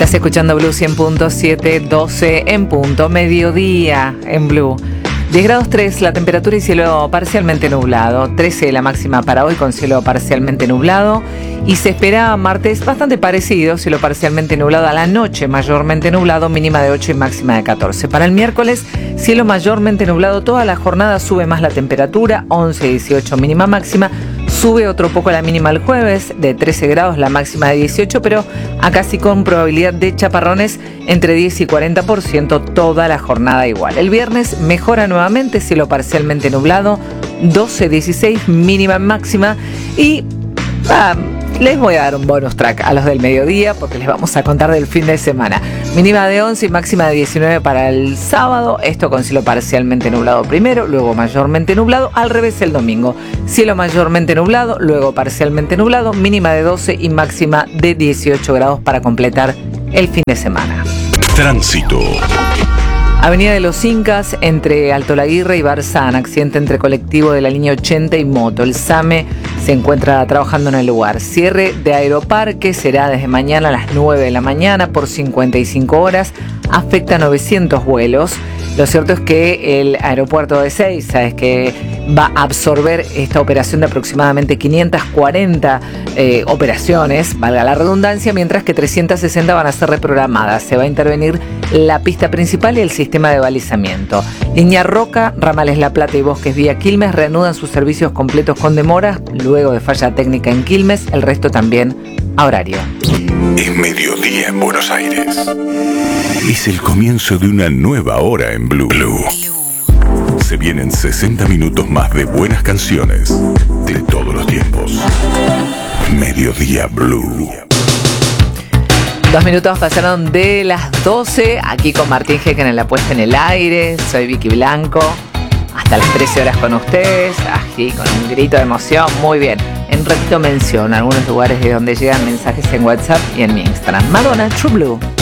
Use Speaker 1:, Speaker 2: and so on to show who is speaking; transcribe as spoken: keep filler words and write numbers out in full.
Speaker 1: Estás escuchando Blue cien punto siete, doce en punto, mediodía en Blue. diez grados tres la temperatura y cielo parcialmente nublado. trece la máxima para hoy con cielo parcialmente nublado. Y se espera martes bastante parecido, cielo parcialmente nublado a la noche, mayormente nublado, mínima de ocho y máxima de catorce. Para el miércoles, cielo mayormente nublado toda la jornada, sube más la temperatura, once y dieciocho mínima máxima. Sube otro poco la mínima el jueves, de trece grados, la máxima de dieciocho, pero acá sí con probabilidad de chaparrones entre diez y cuarenta por ciento toda la jornada igual. El viernes mejora nuevamente, cielo parcialmente nublado, doce, dieciséis mínima máxima y... Ah, les voy a dar un bonus track a los del mediodía porque les vamos a contar del fin de semana. Mínima de once y máxima de diecinueve para el sábado. Esto con cielo parcialmente nublado primero, luego mayormente nublado. Al revés el domingo. Cielo mayormente nublado, luego parcialmente nublado. Mínima de doce y máxima de dieciocho grados para completar el fin de semana.
Speaker 2: Tránsito.
Speaker 1: Avenida de los Incas, entre Alto Laguirre y Barzán, accidente entre colectivo de la línea ochenta y moto. El SAME se encuentra trabajando en el lugar. Cierre de Aeroparque será desde mañana a las nueve de la mañana por cincuenta y cinco horas. Afecta a novecientos vuelos. Lo cierto es que el aeropuerto de Ezeiza es que va a absorber esta operación de aproximadamente quinientas cuarenta eh, operaciones, valga la redundancia, mientras que trescientas sesenta van a ser reprogramadas. Se va a intervenir la pista principal y el sistema de balizamiento. Línea Roca, ramales La Plata y Bosques vía Quilmes reanudan sus servicios completos con demoras luego de falla técnica en Quilmes, el resto también a horario.
Speaker 2: Es mediodía en Buenos Aires. Es el comienzo de una nueva hora en Blue. Blue. Se vienen sesenta minutos más de buenas canciones de todos los tiempos. Mediodía Blue.
Speaker 1: Dos minutos pasaron de las doce, aquí con Martín Jecken en la puesta en el aire. Soy Vicky Blanco, hasta las trece horas con ustedes, aquí con un grito de emoción. Muy bien, en ratito menciono algunos lugares de donde llegan mensajes en WhatsApp y en mi Instagram. Madonna, True Blue.